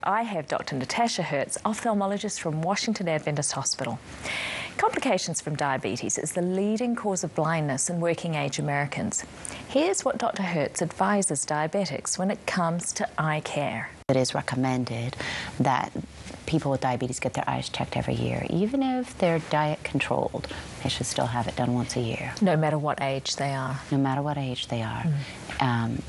I have Dr. Natasha Hertz, ophthalmologist from Washington Adventist Hospital. Complications from diabetes is the leading cause of blindness in working-age Americans. Here's what Dr. Hertz advises diabetics when it comes to eye care. It is recommended that people with diabetes get their eyes checked every year. Even if they're diet controlled, they should still have it done once a year. No matter what age they are. No matter what age they are.